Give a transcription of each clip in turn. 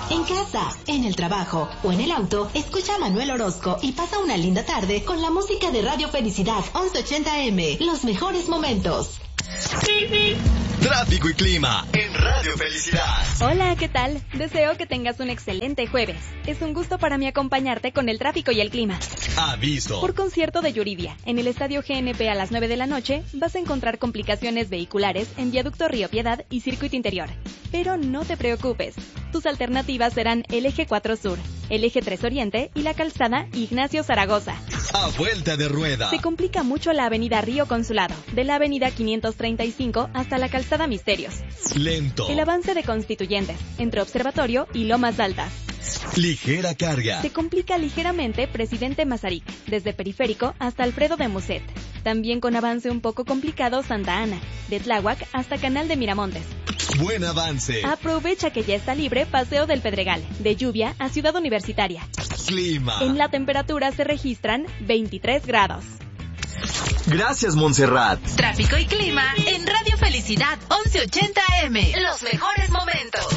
En casa, en el trabajo o en el auto, escucha a Manuel Orozco y pasa una linda tarde con la música de Radio Felicidad 1180M. Los mejores momentos. Tráfico y clima en Radio Felicidad. Hola, ¿qué tal? Deseo que tengas un excelente jueves. Es un gusto para mí acompañarte con el tráfico y el clima. Aviso. Por concierto de Yuridia, en el Estadio GNP a las 9 de la noche, vas a encontrar complicaciones vehiculares en Viaducto Río Piedad y Circuito Interior. Pero no te preocupes. Tus alternativas serán el Eje 4 Sur, el Eje 3 Oriente y la calzada Ignacio Zaragoza. A vuelta de rueda. Se complica mucho la avenida Río Consulado, de la avenida 535 hasta la calzada Misterios. Lento. El avance de Constituyentes, entre Observatorio y Lomas Altas. Ligera carga. Se complica ligeramente Presidente Mazarik, desde Periférico hasta Alfredo de Musset. También con avance un poco complicado Santa Ana, de Tláhuac hasta Canal de Miramontes. Buen avance. Aprovecha que ya está libre Paseo del Pedregal, de Lluvia a Ciudad Universitaria. Clima. En la temperatura se registran 23 grados. Gracias, Montserrat. Tráfico y clima en Radio Felicidad 1180M. Los mejores momentos.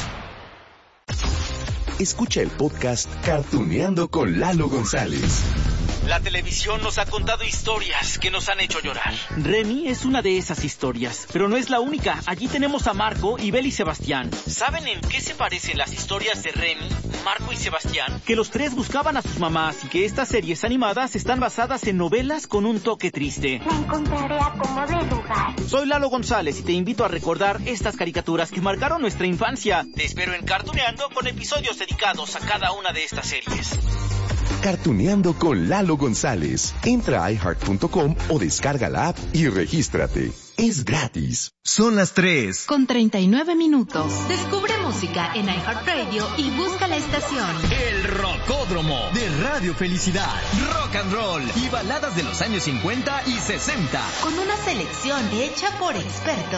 Escucha el podcast Cartuneando con Lalo González. La televisión nos ha contado historias que nos han hecho llorar. Remy es una de esas historias, pero no es la única. Allí tenemos a Marco, Ibel y Sebastián. ¿Saben en qué se parecen las historias de Remy, Marco y Sebastián? Que los tres buscaban a sus mamás y que estas series animadas están basadas en novelas con un toque triste. Me encontraré a como de lugar. Soy Lalo González y te invito a recordar estas caricaturas que marcaron nuestra infancia. Te espero en Cartuneando con episodios dedicados a cada una de estas series. Cartuneando con Lalo González. Entra a iHeart.com o descarga la app y regístrate. Es gratis. Son las 3. Con 39 minutos. Descubre música en iHeartRadio y busca la estación. El Rocódromo de Radio Felicidad. Rock and roll y baladas de los años 50 y 60. Con una selección hecha por expertos.